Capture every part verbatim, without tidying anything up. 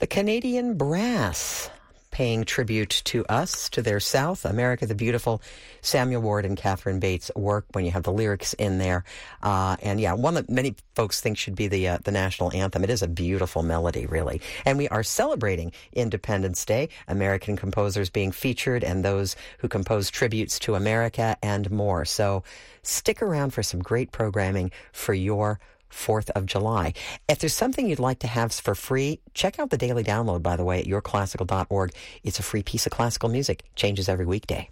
The Canadian Brass, paying tribute to us, to their South America the Beautiful, Samuel Ward and Catherine Bates' work when you have the lyrics in there. Uh, and yeah, one that many folks think should be the uh, the national anthem. It is a beautiful melody, really. And we are celebrating Independence Day, American composers being featured and those who compose tributes to America and more. So stick around for some great programming for your fourth of July. If there's something you'd like to have for free, check out the daily download, by the way, at your classical dot org. It's a free piece of classical music. Changes every weekday.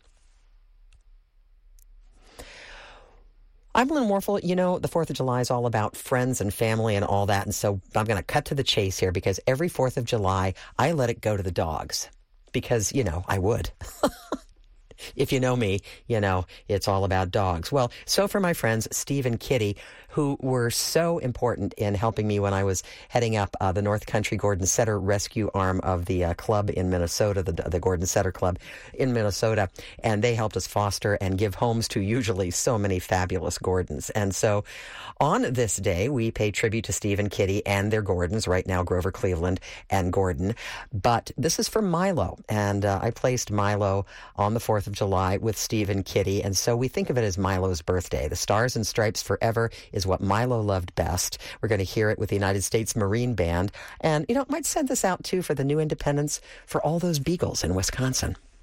I'm Lynn Warfel. You know, the fourth of July is all about friends and family and all that. And so I'm going to cut to the chase here because every fourth of July, I let it go to the dogs because, you know, I would. If you know me, you know, it's all about dogs. Well, so for my friends, Steve and Kitty, who were so important in helping me when I was heading up uh, the North Country Gordon Setter rescue arm of the uh, club in Minnesota, the, the Gordon Setter Club in Minnesota. And they helped us foster and give homes to usually so many fabulous Gordons. And so on this day, we pay tribute to Steve and Kitty and their Gordons, right now Grover Cleveland and Gordon. But this is for Milo. And uh, I placed Milo on the fourth of July with Steve and Kitty. And so we think of it as Milo's birthday. The Stars and Stripes Forever is what Milo loved best. We're going to hear it with the United States Marine Band. And, you know, might send this out, too, for the new independence for all those beagles in Wisconsin.